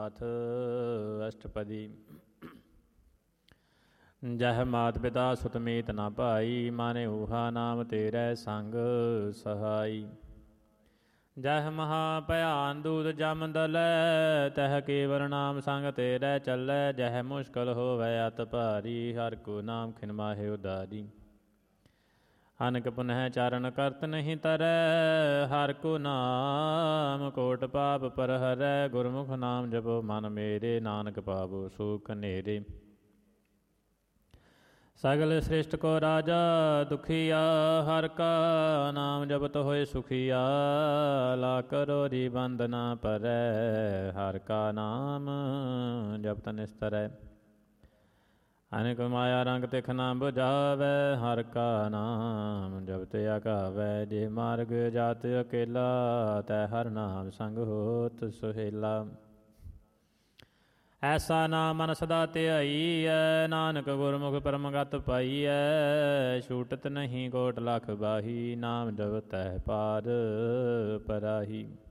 ਨਾਥ ਅਸ਼ਟਪਦੀ। ਜਹ ਮਾਤ ਪਿਤਾ ਸੁਤ ਮੀਤ ਨਾ ਭਾਈ, ਮਾਨੇ ਊਹਾ ਨਾਮ ਤੇਰੇ ਸੰਗ ਸਹਾਈ। ਜਹ ਮਹਾ ਭਿਆਨ ਦੂਤ ਜਮ ਦਲੈ, ਤਹ ਕੇਵਲ ਨਾਮ ਸੰਗ ਤੇਰੇ ਚੱਲੈ। ਜਹ ਮੁਸ਼ਕਲ ਹੋਵੈ ਅਤ ਭਾਰੀ, ਹਰਿ ਕੋ ਨਾਮ ਖਿਨ ਮਾਹੇ ਉਦਾਰੀ। ਅਨਕ ਪੁਨਹ ਚਾਰਨ ਕਰਤ ਨਹੀਂ ਤਰੈ, ਹਰਿ ਕੋ ਨਾਮ ਕੋਟ ਪਾਪ ਪਰ ਹਰੈ। ਗੁਰਮੁਖ ਨਾਮ ਜਪੋ ਮਨ ਮੇਰੇ, ਨਾਨਕ ਪਾਵੋ ਸੁਖ ਨੇਰੇ। ਸਗਲ ਸ੍ਰਿਸ਼ਟ ਕੋ ਰਾਜਾ ਦੁਖੀਆ, ਹਰਿ ਕਾ ਨਾਮ ਜਪਤ ਹੋਏ ਸੁਖੀਆ। ਲਾ ਕਰੋ ਰੀ ਬੰਦਨਾ ਪਰੈ, ਹਰਿ ਕਾ ਨਾਮ ਜਪਤ ਨਿਸਤਰੈ। ਅਨੇਕ ਮਾਇਆ ਰੰਗ ਤਿਖ ਨਾ ਬੁਝਾਵੈ, ਹਰਿ ਕਾ ਨਾਮ ਜਪਤ ਆਗਾਵੈ। ਜੇ ਮਾਰਗ ਜਾਤ ਅਕੇਲਾ, ਤੈ ਹਰਿ ਨਾਮ ਸੰਗ ਹੋਤ ਸੁਹੇਲਾ। ਐਸਾ ਨਾਮ ਮਨ ਸਦਾ ਧਿਆਈਐ, ਨਾਨਕ ਗੁਰਮੁਖ ਪਰਮਗਤ ਪਾਈਐ। ਛੂਟਤ ਨਹੀਂ ਕੋਟ ਲਖ ਬਾਹੀ, ਨਾਮ ਜਪਤੈ ਪਾਰ ਪਰਾਹੀ।